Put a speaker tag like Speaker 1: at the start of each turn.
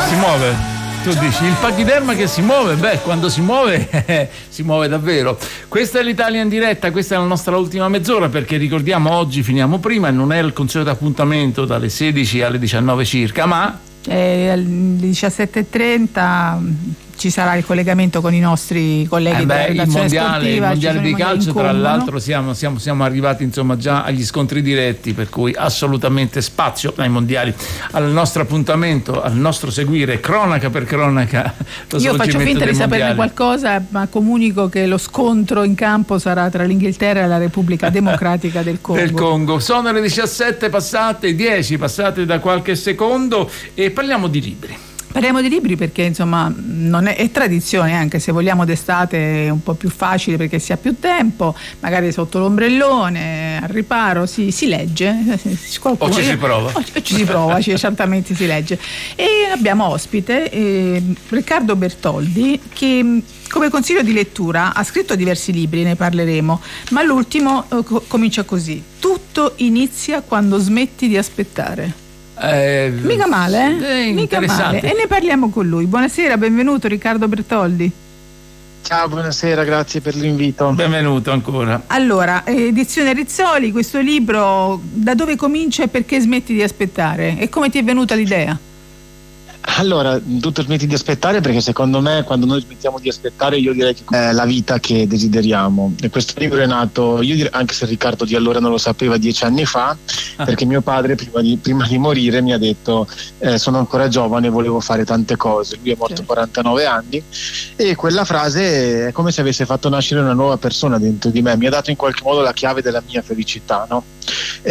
Speaker 1: Si muove. Tu dici il pachiderma che si muove, quando si muove si muove davvero. Questa è l'Italia in diretta, questa è la nostra ultima mezz'ora, perché ricordiamo oggi finiamo prima e non è il consueto appuntamento dalle 16 alle 19 circa, ma
Speaker 2: alle 17:30 ci sarà il collegamento con i nostri colleghi della redazione sportiva.
Speaker 1: Il mondiale di calcio, tra l'altro siamo arrivati insomma già agli scontri diretti, per cui assolutamente spazio ai mondiali. Al nostro appuntamento, al nostro seguire cronaca per cronaca.
Speaker 2: Io faccio finta di saperne qualcosa, ma comunico che lo scontro in campo sarà tra l'Inghilterra e la Repubblica Democratica del Congo.
Speaker 1: Sono le 17 passate, 10 passate da qualche secondo, e parliamo di libri.
Speaker 2: Parliamo di libri perché insomma non è tradizione, anche se vogliamo d'estate è un po' più facile perché si ha più tempo, magari sotto l'ombrellone, al riparo, si legge.
Speaker 1: O ci si prova.
Speaker 2: Ci si prova, certamente si legge. E abbiamo ospite Riccardo Bertoldi, che come consiglio di lettura ha scritto diversi libri, ne parleremo, ma l'ultimo comincia così: tutto inizia quando smetti di aspettare. Mica male, mica male. E ne parliamo con lui. Buonasera, benvenuto Riccardo Bertoldi.
Speaker 3: Ciao, buonasera, grazie per l'invito.
Speaker 1: Benvenuto ancora.
Speaker 2: Allora, edizione Rizzoli, questo libro da dove comincia e perché smetti di aspettare? E come ti è venuta l'idea?
Speaker 3: Allora, tutto smetti di aspettare perché secondo me quando noi smettiamo di aspettare, io direi che è la vita che desideriamo. E questo libro è nato, io direi, anche se Riccardo di allora non lo sapeva, 10 anni fa, perché mio padre prima di morire mi ha detto sono ancora giovane, volevo fare tante cose. Lui è morto a 49 anni e quella frase è come se avesse fatto nascere una nuova persona dentro di me, mi ha dato in qualche modo la chiave della mia felicità, no?